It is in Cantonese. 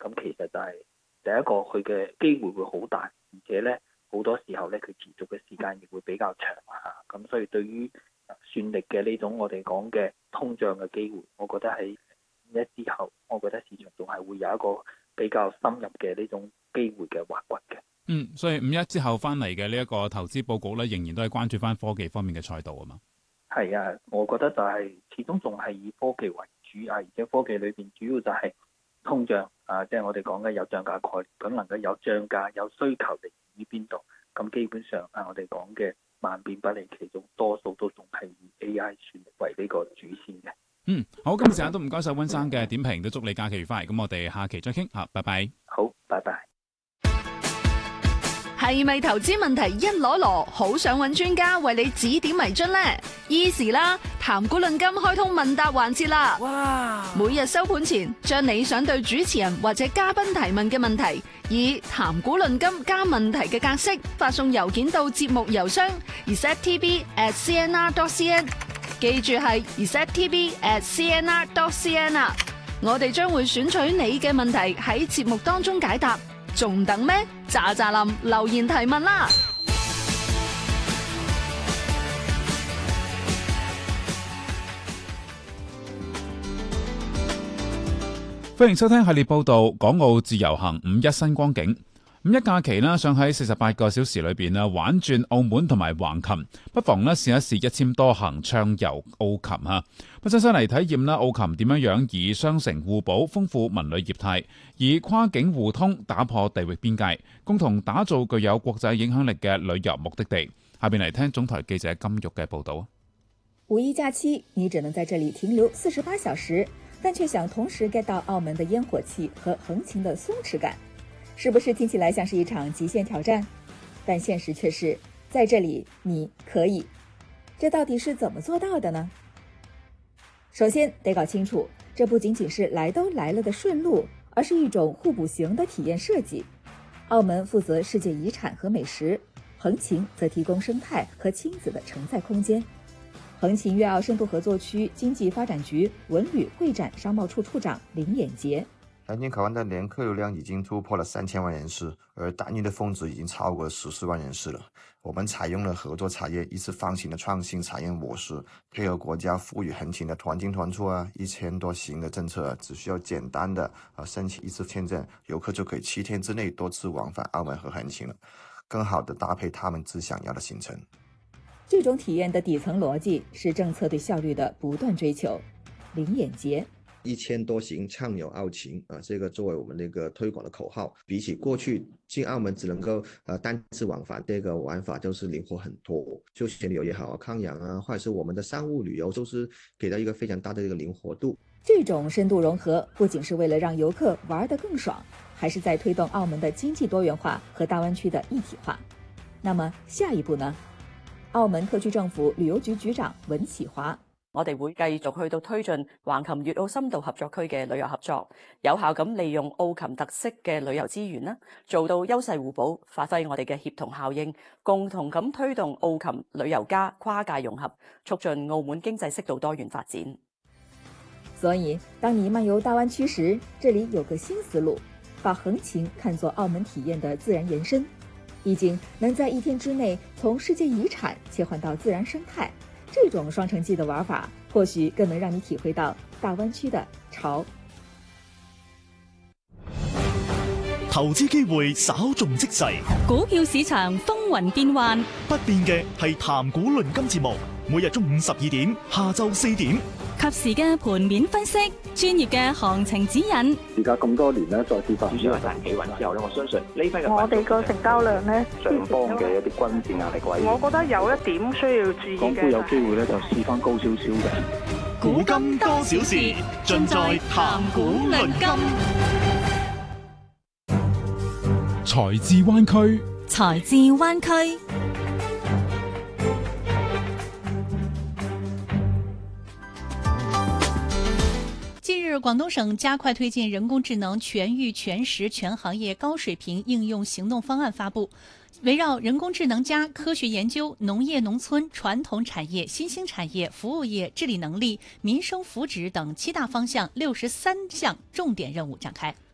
咁其實就係第一個佢嘅機會會好大，而且咧好多時候咧佢持續嘅時間亦會比較長嚇。咁所以對於算力嘅呢種我哋講嘅通脹嘅機會，我覺得喺5·1之後，我覺得市場仲係會有一個比較深入嘅呢種機會嘅挖掘嘅。 所以5·1之後翻嚟嘅呢一個投資佈局咧，仍然都係關注翻科技方面嘅賽道啊嘛。 係啊，我覺得就係始終仲係以科技為主啊，而且科技裏邊主要就係通脹啊，即係我哋講嘅有漲價概念，咁能夠有漲價有需求嚟於邊度？咁基本上啊，我哋講嘅萬變不離其宗，多數都仲係以 AI 算力為呢個主線嘅。 好，今日時間都唔該晒溫生嘅點評，都祝你假期愉快。咁我哋下期再傾吓，拜拜。 好，拜拜。 係咪投資問題一籮籮，好想揾專家為你指點迷津呢？Easy 啦，談股論金開通問答環節啦！哇！每日收盤前，將你想對主持人或者嘉賓提問嘅問題，以談股論金加問題嘅格式發送郵件到節目郵箱 resettv@cnr.cn， 記住係 resettv@cnr.cn 啊！我哋將會選取你嘅問題喺節目當中解答。仲等咩？喳喳林留言提問啦！ 歡迎收聽系列報道，港澳自由行5·1新光景。5·1假期啦，想喺48個小時裏邊啦玩轉澳門同埋橫琴，不妨咧試一試1000多行暢遊澳琴吓。親身嚟體驗啦澳琴點樣以雙城互補豐富文旅業態，以跨境互通打破地域邊界，共同打造具有國際影響力嘅旅遊目的地。下邊嚟聽總台記者金玉嘅報道。 5·1假期，你只能在這裡停留48小時，但卻想同時 get 到澳門的煙火氣和橫琴的鬆弛感。是不是聽起來像是一場極限挑戰？但現實卻是，在這裡你可以。這到底是怎麼做到的呢？首先得搞清楚，這不僅僅是來都來了的順路，而是一種互補型的體驗設計。澳門負責世界遺產和美食，橫琴則提供生態和親子的承載空間。橫琴粵澳深度合作區經濟發展局文旅會展商貿處處長林衍傑。 橫琴口岸的年客流量已經突破了3000萬人次，而單日的峰值已經超過14萬人次了。我們採用了合作產業一次放行的創新產業模式，配合國家賦予橫琴的團進團出1000多行的政策，只需要簡單的申請一次簽證，遊客就可以7天之內多次往返澳門和橫琴了，更好的搭配他們最想要的行程。 這種體驗的底層邏輯是政策對效率的不斷追求。林衍傑 1000多行暢遊澳琴這個作為我們那個推廣的口號，比起過去進澳門只能夠單次往返，這個玩法就是靈活很多。休閒旅遊也好，康養或者是我們的商務旅遊，都是給到一個非常大的一個靈活度。 這種深度融合不僅是為了讓遊客玩得更爽，還是在推動澳門的經濟多元化和大灣區的一體化。那麼下一步呢？澳門特區政府旅遊局局長文啟華。 我哋會繼續去到推進橫琴粵澳深度合作區嘅旅遊合作，有效咁利用澳琴特色嘅旅遊資源啦，做到優勢互補，發揮我哋嘅協同效應，共同咁推動澳琴旅遊加跨界融合，促進澳門經濟適度多元發展。 所以，當你漫遊大灣區時，這裡有個新思路，把橫琴看作澳門體驗的自然延伸，已經能在1天之內從世界遺產切換到自然生態。這種雙城記的玩法，或許更能讓你體會到大灣區的潮。 投資機會稍縱即逝， 股票市場風雲變幻， 不變嘅係談股論金節目，每日中午12點，下晝4點， 及時嘅盤面分析，專業嘅行情指引。 而家咁多年咧，再次發主要係大企穩之後咧，我相信呢批嘅我哋個成交量咧， 上方嘅一啲均線壓力位， 我覺得有一點需要注意嘅。 港股有機會咧，就試翻高少少嘅。 古今多少事，盡在談股論金。 財智灣區， 財智灣區。近日，廣東省加快推進人工智能全域全時全行業高水平應用行動方案發布，圍繞人工智能加科學研究、農業農村、傳統產業、新興產業、服務業、治理能力、民生福祉等7大方向63項重點任務展開。